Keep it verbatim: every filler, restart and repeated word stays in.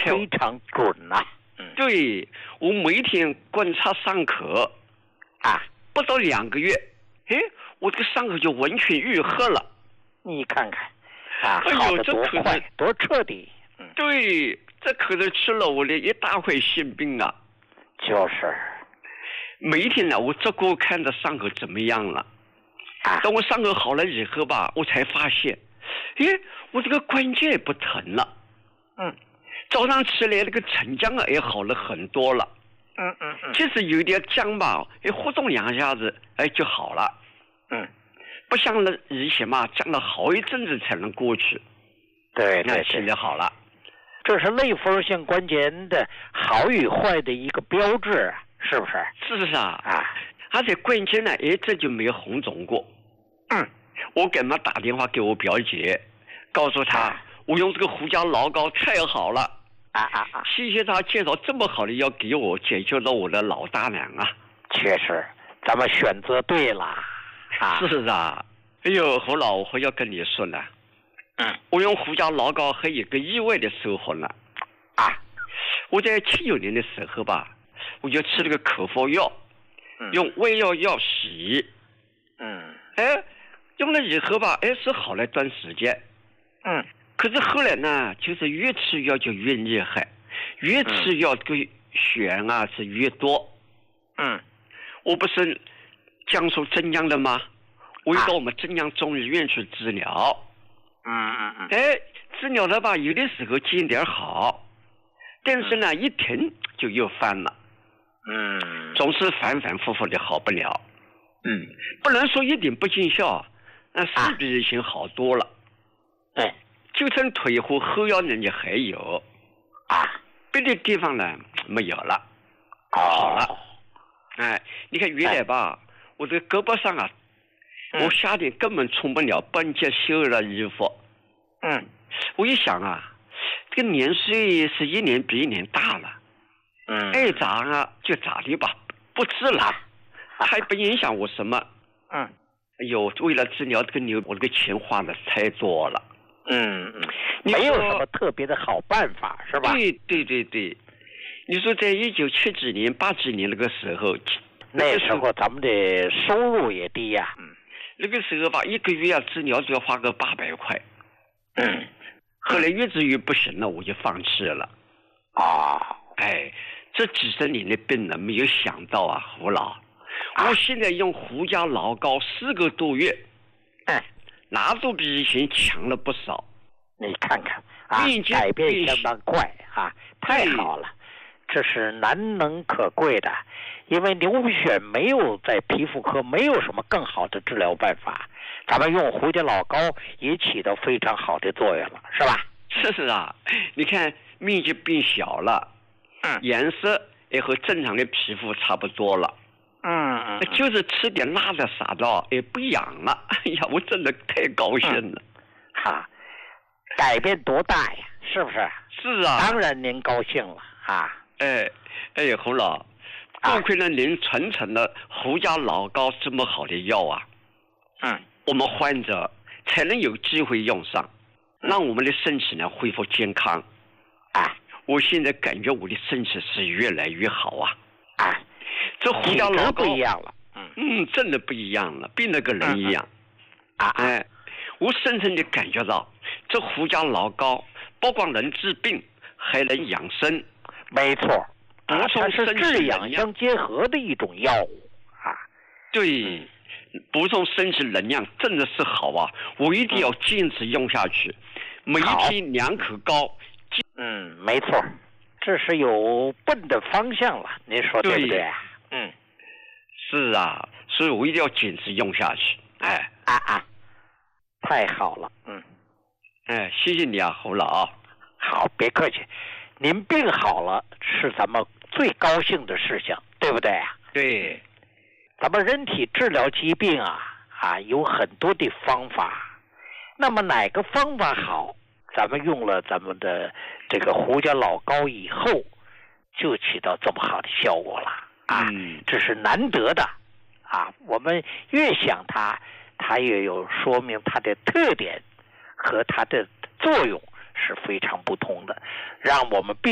非常准呐、啊。 嗯，对，我每天观察伤口， 啊， 不到两个月，哎，我这个伤口就完全愈合了。 你看看，啊， 哎呦， 好的多这可快，多彻底。 嗯，对，这可是吃了我的一大块心病啊。 就是， 每一天呢，我只顾看着伤口怎么样了。 啊， 等我伤口好了以后吧，我才发现，哎，我这个关节也不疼了。 嗯， 早上起来那个沉僵啊也好了很多了。 嗯嗯嗯， 其实有点僵吧，哎，活动两下子，哎就好了。 嗯， 不像那以前嘛，僵了好一阵子才能过去。 对对那对， 现在好了。 这是类风性关节炎的好与坏的一个标志，是不是？ 是啊， 啊， 而且关键呢，哎，这就没有红肿过。 嗯， 我给他打电话给我表姐，告诉她、啊、我用这个胡椒老膏太好了。 啊啊啊！ 谢谢他介绍这么好的药给我，解决了我的老大娘啊。 确实，咱们选择对了。啊， 是啊。哎呦，侯老，我要跟你说了。 嗯， 我用胡椒老膏还有一个意外的收获呢。 啊， 我在七九年的时候吧，我就吃了个口服药， 嗯、 用胃药药洗。 嗯， 哎，用了以后吧，哎是好了一段时间。 嗯， 可是后来呢，就是越吃药就越厉害，越吃药这个血啊是越多。 嗯， 我不是江苏镇江的吗？我又到我们镇江中医院去治疗。 嗯嗯嗯， 哎，治疗了吧，有的时候见点好，但是呢，一停就又犯了。 嗯， 总是反反复复的好不了。 嗯， 不能说一点不见效，那是比以前好多了。 哎、啊， 就剩腿和后腰呢，也还有啊， 别的地方呢没有了。 哦、 好了。哎，你看原来吧，哎、我这个胳膊上啊， 嗯、 我夏天根本穿不了半截袖的衣服。 嗯， 我一想啊，这个年岁是一年比一年大了。 嗯， 爱咋啊就咋的吧，不治了，啊、还不影响我什么。 嗯， 哎呦，为了治疗这个牛，我这个钱花的太多了。 嗯嗯，没有什么特别的好办法，是吧？ 对对对对，你说在一九七几年、八几年那个时候， 那时候咱们的收入也低呀、啊。 嗯，那个时候吧，一个月啊治疗就要花个八百块。 嗯， 后来越治越不行了，我就放弃了。 啊、哦， 哎，这几十年的病呢，没有想到啊，胡老，啊、我现在用胡椒老膏四个多月， 哎， 那都比以前强了不少。 你看看啊，改变相当快啊，太好了，这是难能可贵的。因为牛皮癣没有在皮肤科没有什么更好的治疗办法，咱们用胡椒老膏也起到非常好的作用了，是吧？ 是啊，你看面积变小了， 嗯， 颜色也和正常的皮肤差不多了。 嗯嗯， 就是吃点辣的啥的也不痒了。哎呀，我真的太高兴了。 嗯、哈，改变多大呀？是不是？ 是啊， 当然您高兴了啊。 哎哎，洪老，多亏了您传承了胡椒老膏这么好的药啊。 嗯， 我们患者才能有机会用上，让我们的身体呢恢复健康。 啊， 我现在感觉我的身体是越来越好啊。 啊， 这胡椒老膏不一样了。嗯嗯，真的不一样了，变了个人一样。 嗯、啊哎，我深深的感觉到，这胡椒老膏不光能治病，还能养生。 没错， 补充是治养相结合的一种药物啊。 对，补充身体能量真的是好啊！我一定要坚持用下去，每一天两口膏。 嗯，没错，这是有奔的方向了，您说对不对？嗯， 是啊，所以我一定要坚持用下去。哎啊啊，太好了，嗯， 哎，谢谢你啊，侯老。 好，别客气。您病好了是咱们最高兴的事情，对不对啊？ 对， 咱们人体治疗疾病啊啊有很多的方法，那么哪个方法好，咱们用了咱们的这个胡椒老膏以后，就起到这么好的效果了啊！ 嗯， 这是难得的啊！我们越想它，它也有说明它的特点和它的作用是非常不同的，让我们病